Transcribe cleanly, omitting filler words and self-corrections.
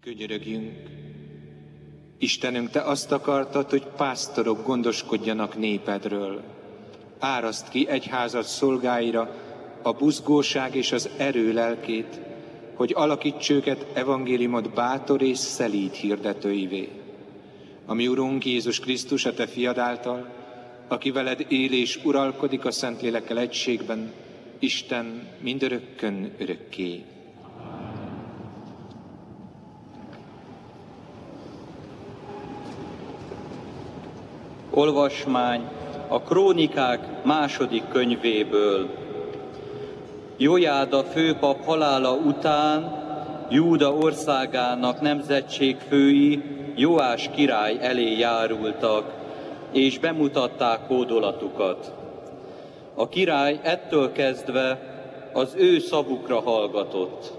Könyörögjünk! Istenünk, Te azt akartad, hogy pásztorok gondoskodjanak népedről. Áraszd ki egyházad szolgáira a buzgóság és az erő lelkét, hogy alakíts őket evangéliumod bátor és szelíd hirdetőivé. A mi Urunk Jézus Krisztus, a Te fiad által, aki veled él és uralkodik a Szentlélekkel egységben, Isten mindörökkön örökké. Olvasmány a Krónikák második könyvéből. Jojáda főpap halála után Júda országának nemzetségfői Joás király elé járultak, és bemutatták hódolatukat. A király ettől kezdve az ő szavukra hallgatott.